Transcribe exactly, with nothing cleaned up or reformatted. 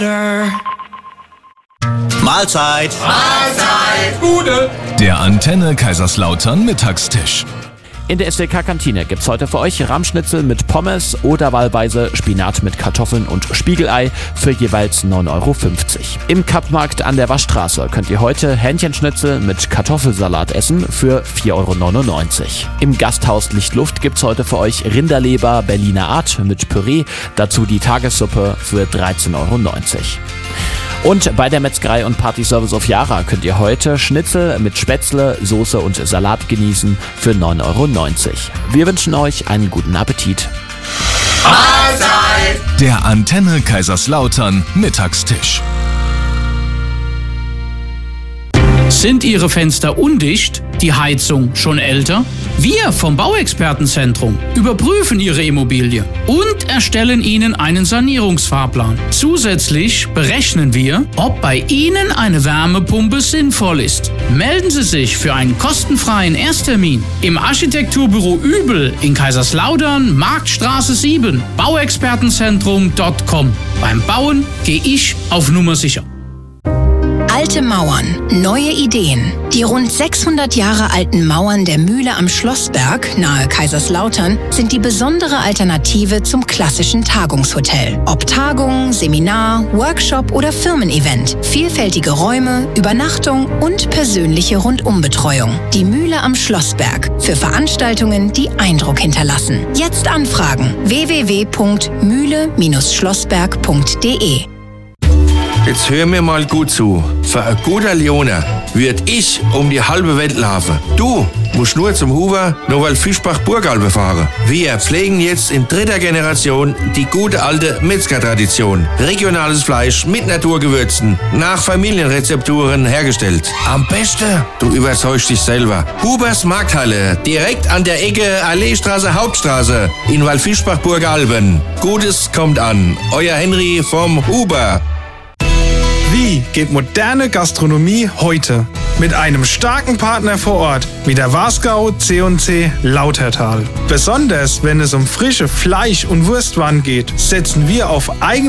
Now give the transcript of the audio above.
Mahlzeit. Mahlzeit. Gute. Der Antenne Kaiserslautern Mittagstisch. In der S D K-Kantine gibt's heute für euch Rahmschnitzel mit Pommes oder wahlweise Spinat mit Kartoffeln und Spiegelei für jeweils neun Euro fünfzig. Im Kappmarkt an der Waschstraße könnt ihr heute Hähnchenschnitzel mit Kartoffelsalat essen für vier Euro neunundneunzig. Im Gasthaus Lichtluft gibt's heute für euch Rinderleber Berliner Art mit Püree, dazu die Tagessuppe für dreizehn Euro neunzig. Und bei der Metzgerei und Partyservice auf Jara könnt ihr heute Schnitzel mit Spätzle, Soße und Salat genießen für neun Euro neunzig. Wir wünschen euch einen guten Appetit. Mahlzeit. Der Antenne Kaiserslautern Mittagstisch. Sind Ihre Fenster undicht? Die Heizung schon älter? Wir vom Bauexpertenzentrum überprüfen Ihre Immobilie und erstellen Ihnen einen Sanierungsfahrplan. Zusätzlich berechnen wir, ob bei Ihnen eine Wärmepumpe sinnvoll ist. Melden Sie sich für einen kostenfreien Ersttermin im Architekturbüro Übel in Kaiserslautern, Marktstraße sieben, bauexpertenzentrum punkt com. Beim Bauen gehe ich auf Nummer sicher. Alte Mauern, neue Ideen. Die rund sechshundert Jahre alten Mauern der Mühle am Schlossberg nahe Kaiserslautern sind die besondere Alternative zum klassischen Tagungshotel. Ob Tagung, Seminar, Workshop oder Firmen-Event. Vielfältige Räume, Übernachtung und persönliche Rundumbetreuung. Die Mühle am Schlossberg. Für Veranstaltungen, die Eindruck hinterlassen. Jetzt anfragen. w w w punkt mühle schlossberg punkt d e. Jetzt hör mir mal gut zu. Für ein guter Leoner wird ich um die halbe Welt laufen. Du musst nur zum Huber Nowald-Fischbach-Burgalbe fahren. Wir pflegen jetzt in dritter Generation die gute alte Metzger-Tradition. Regionales Fleisch mit Naturgewürzen, nach Familienrezepturen hergestellt. Am besten, du überzeugst dich selber. Hubers Markthalle, direkt an der Ecke Alleestraße, Hauptstraße in Waldfischbach-Burgalben. Gutes kommt an. Euer Henry vom Huber. Wie geht moderne Gastronomie heute? Mit einem starken Partner vor Ort, wie der Wasgau C und C Lautertal. Besonders wenn es um frische Fleisch- und Wurstwaren geht, setzen wir auf eigene